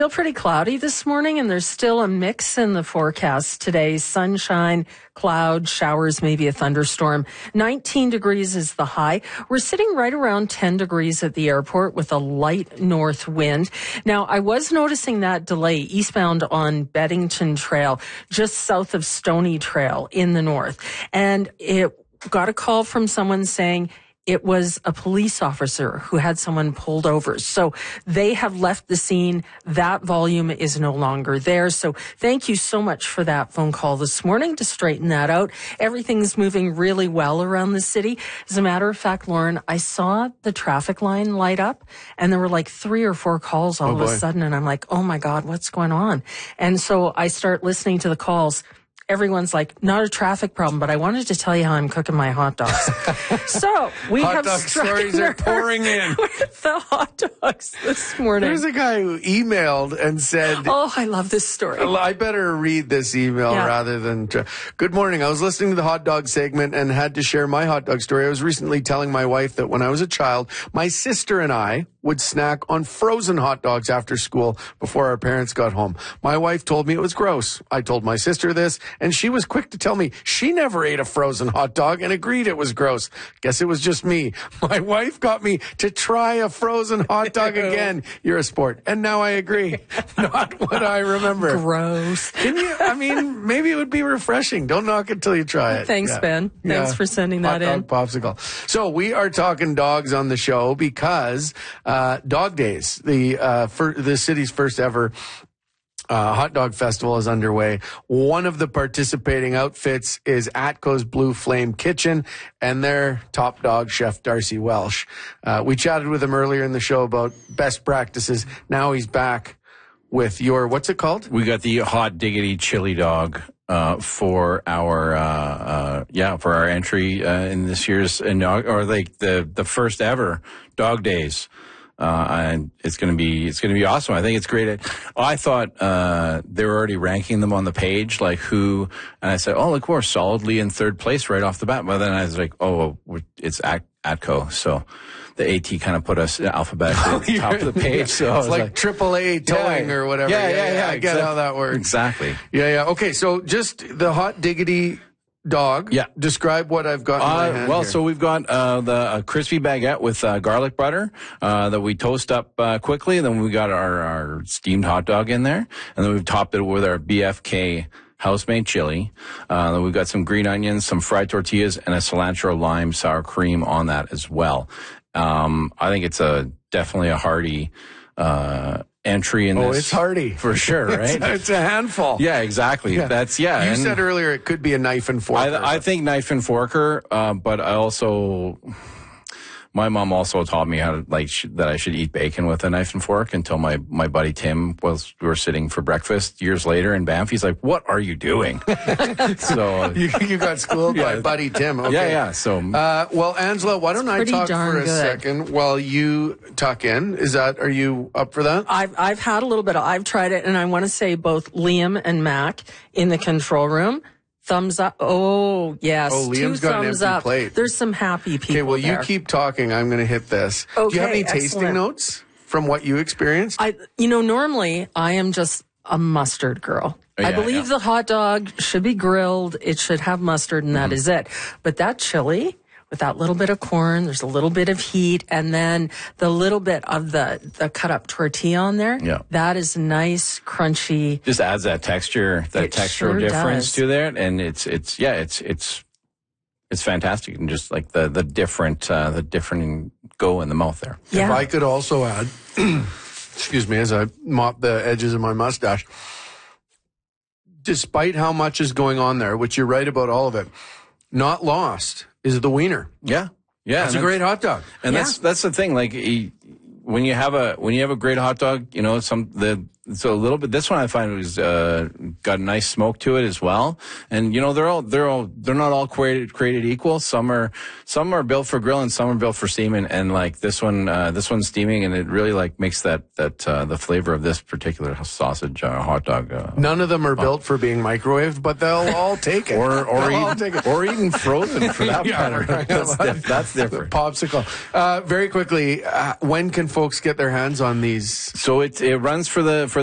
Still pretty cloudy this morning, and there's still a mix in the forecast today. Sunshine, cloud, showers, maybe a thunderstorm. 19 degrees is the high. We're sitting right around 10 degrees at the airport with a light north wind. Now, I was noticing that delay eastbound on Beddington Trail, just south of Stony Trail in the north. And it got a call from someone saying it was a police officer who had someone pulled over. So they have left the scene. That volume is no longer there. So thank you so much for that phone call this morning to straighten that out. Everything's moving really well around the city. As a matter of fact, Lauren, I saw the traffic line light up and there were like 3 or 4 calls all of a sudden. And I'm like, oh my God, what's going on? And so I start listening to the calls. Everyone's like, not a traffic problem, but I wanted to tell you how I'm cooking my hot dogs. So we hot have dog stories are pouring in with the hot dogs this morning. There's a guy who emailed and said, oh, I love this story. I better read this email rather than... Good morning. I was listening to the hot dog segment and had to share my hot dog story. I was recently telling my wife that when I was a child, my sister and I would snack on frozen hot dogs after school before our parents got home. My wife told me it was gross. I told my sister this, and she was quick to tell me she never ate a frozen hot dog and agreed it was gross. Guess it was just me. My wife got me to try a frozen hot dog again. You're a sport. And now I agree. Not what I remember. Gross. Can you, I mean, maybe it would be refreshing. Don't knock it till you try it. Thanks, Ben. Thanks for sending that in. Hot dog popsicle. So we are talking dogs on the show because Dog Days, the city's first ever hot dog festival is underway. One of the participating outfits is Atco's Blue Flame Kitchen and their top dog, Chef Darcy Welsh. We chatted with him earlier in the show about best practices. Now he's back with your, what's it called? We got the Hot Diggity Chili Dog for our for our entry in this year's the first ever Dog Days. And it's going to be awesome. I think it's great. I thought, they were already ranking them on the page, like who, and I said, oh, look, we're solidly in third place right off the bat. But then I was like, oh, it's Atco. So the AT kind of put us alphabetically at the top of the page. So it's like AAA towing or whatever. Yeah. I get how that works. Exactly. Yeah. Okay. So just the Hot Diggity dog. Yeah. Describe what I've got in my hand here. So we've got the crispy baguette with garlic butter that we toast up quickly. And then we got our steamed hot dog in there. And then we've topped it with our BFK house-made chili. Then we've got some green onions, some fried tortillas, and a cilantro lime sour cream on that as well. I think it's definitely a hearty entry in this. Oh, it's hearty. For sure, right? It's a handful. Yeah, exactly. Yeah. You said earlier it could be a knife and forker. I think knife and forker, but I also... My mom also taught me how to that I should eat bacon with a knife and fork until my buddy Tim we were sitting for breakfast years later in Banff. He's like, "What are you doing?" So you got schooled by buddy Tim. Okay. Yeah. So well, Angela, why don't I talk for a second while you tuck in? Are you up for that? I've had a little bit. I've tried it, and I want to say both Liam and Mac in the control room. Thumbs up. Oh, yes. Oh, Liam's got an empty plate. There's some happy people. Okay, well, you keep talking. I'm going to hit this. Okay, do you have any tasting notes from what you experienced? Normally I am just a mustard girl. I believe the hot dog should be grilled. It should have mustard, and that is it. But that chili with that little bit of corn, there's a little bit of heat, and then the little bit of the cut up tortilla on there. Yeah. That is nice, crunchy. Just adds that texture, textural difference to there. And it's fantastic. And just like the different go in the mouth there. Yeah. If I could also add, excuse me, as I mop the edges of my mustache, despite how much is going on there, which you're right about all of it, not lost is the wiener. Yeah. That's a great hot dog. And that's the thing. Like when you have a great hot dog, so a little bit. This one I find was got a nice smoke to it as well. And they're not all created equal. Some are built for grill and some are built for steaming. And like this one's steaming, and it really like makes that the flavor of this particular sausage hot dog. None of them are built for being microwaved, but they'll all take it. or eaten frozen for that matter. Right. That's different. Popsicle. Very quickly, when can folks get their hands on these? So it runs for the